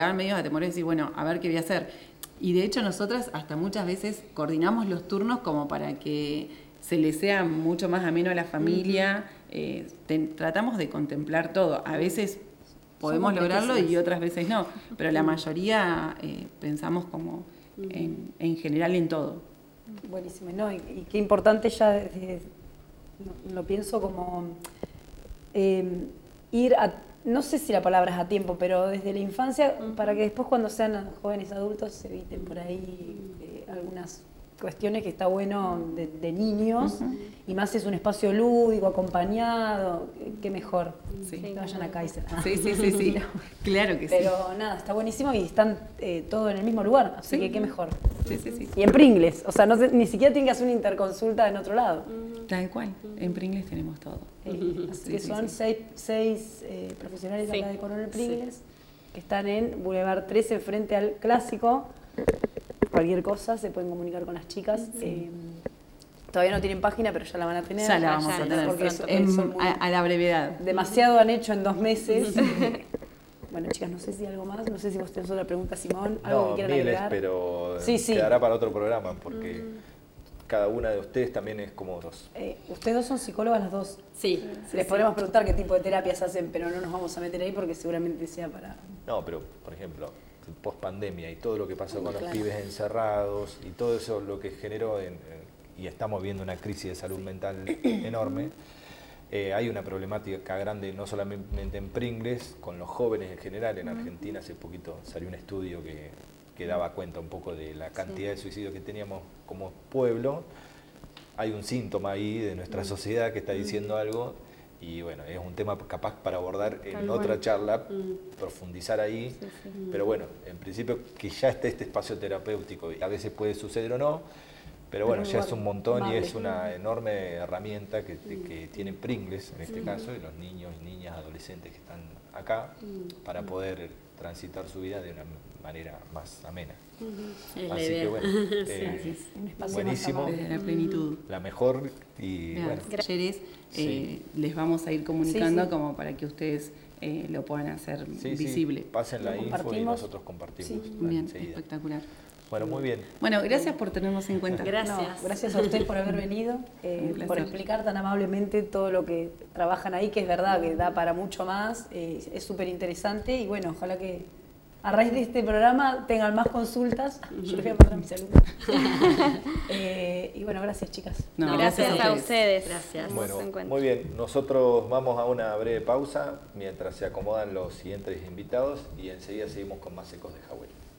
medio a temor de decir, bueno, a ver qué voy a hacer. Y de hecho nosotras hasta muchas veces coordinamos los turnos como para que se le sea mucho más ameno a la familia. Tratamos de contemplar todo. A veces podemos lograrlo y otras veces no, pero la mayoría pensamos como en general en todo. Buenísimo, ¿no? Y qué importante ya, lo pienso como ir a, no sé si la palabra es a tiempo, pero desde la infancia, para que después cuando sean jóvenes adultos se eviten por ahí algunas cuestiones que está bueno de niños, y más si es un espacio lúdico, acompañado, qué mejor. Que vayan a Kaiser. Sí. Claro que sí. Pero nada, está buenísimo y están todos en el mismo lugar, así que qué mejor. Sí. Y en Pringles, o sea, ni siquiera tengas una interconsulta en otro lado. Tal cual, en Pringles tenemos todo. Así que son seis profesionales acá de Coronel Pringles que están en Boulevard 13, frente al Clásico. Cualquier cosa se pueden comunicar con las chicas. Todavía no tienen página, pero ya la van a tener. Ya la vamos a tener porque a la brevedad. Demasiado han hecho en 2 meses. Bueno, chicas, no sé si algo más, no sé si vos tenés otra pregunta, Simón, algo que quieran agregar. Pero quedará para otro programa, porque cada una de ustedes también es como dos. Ustedes dos son psicólogas las dos. Sí. Les podremos preguntar qué tipo de terapias hacen, pero no nos vamos a meter ahí porque seguramente sea para... No, pero, por ejemplo, post pandemia y todo lo que pasó con los pibes encerrados y todo eso lo que generó, y estamos viendo una crisis de salud mental enorme. Hay una problemática grande no solamente en Pringles, con los jóvenes en general. En Argentina hace poquito salió un estudio que daba cuenta un poco de la cantidad de suicidios que teníamos como pueblo. Hay un síntoma ahí de nuestra sociedad que está diciendo algo, y bueno, es un tema capaz para abordar en otra charla, profundizar ahí, pero bueno, en principio que ya esté este espacio terapéutico, a veces puede suceder o no, pero bueno, ya es un montón y es una enorme herramienta que tiene Pringles, en este caso, y los niños y niñas, adolescentes que están acá, para poder transitar su vida de una manera más amena. Así que bueno, buenísimo, la plenitud. La mejor, y bueno. Talleres les vamos a ir comunicando como para que ustedes lo puedan hacer visible. Pasen la info y nosotros compartimos. Bien, espectacular. Bueno, muy bien. Bueno, gracias por tenernos en cuenta. Gracias. No, gracias a usted por haber venido, por explicar tan amablemente todo lo que trabajan ahí, que es verdad que da para mucho más, es súper interesante, y bueno, ojalá que a raíz de este programa tengan más consultas. Yo les voy a mandar a mis alumnos. Y bueno, gracias, chicas. No, gracias a ustedes. Gracias. Bueno, muy bien. Nosotros vamos a una breve pausa mientras se acomodan los siguientes invitados y enseguida seguimos con más Ecos de Jawel.